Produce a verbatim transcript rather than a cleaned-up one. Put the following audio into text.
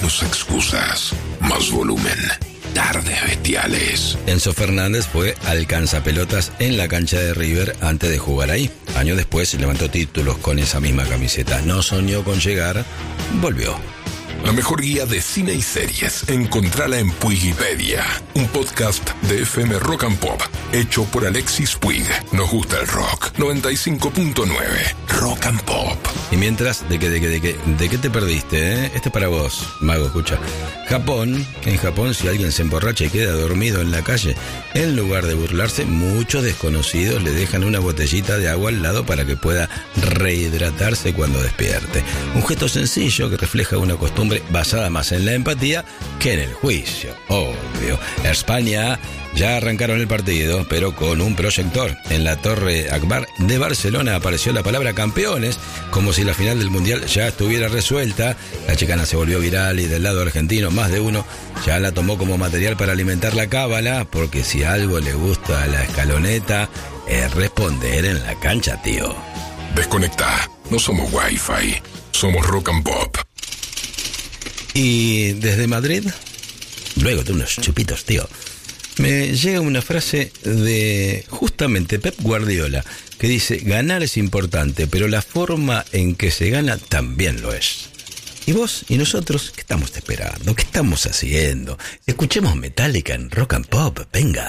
Menos excusas, más volumen. Tardes bestiales. Enzo Fernández fue alcanzapelotas en la cancha de River antes de jugar ahí. Años después levantó títulos con esa misma camiseta. No soñó con llegar, volvió. La mejor guía de cine y series, encontrala en Puigipedia, un podcast de F M Rock and Pop, hecho por Alexis Puig. Nos gusta el rock. noventa y cinco punto nueve Rock and Pop. Y mientras, ¿de qué, de qué, de qué, de qué te perdiste, eh? Este es para vos, mago, escucha. Japón, en Japón, si alguien se emborracha y queda dormido en la calle, en lugar de burlarse, muchos desconocidos le dejan una botellita de agua al lado para que pueda rehidratarse cuando despierte. Un gesto sencillo que refleja una costumbre basada más en la empatía que en el juicio, obvio. España ya arrancaron el partido, pero con un proyector. En la Torre Akbar de Barcelona apareció la palabra campeones, como si la final del Mundial ya estuviera resuelta. La chicana se volvió viral y del lado argentino más de uno ya la tomó como material para alimentar la cábala, porque si algo le gusta a la escaloneta es responder en la cancha, tío. Desconecta, no somos Wi-Fi, somos Rock and Pop. Y desde Madrid, luego de unos chupitos, tío, me llega una frase de justamente Pep Guardiola que dice: ganar es importante, pero la forma en que se gana también lo es. ¿Y vos y nosotros qué estamos esperando? ¿Qué estamos haciendo? Escuchemos Metallica en Rock and Pop, venga.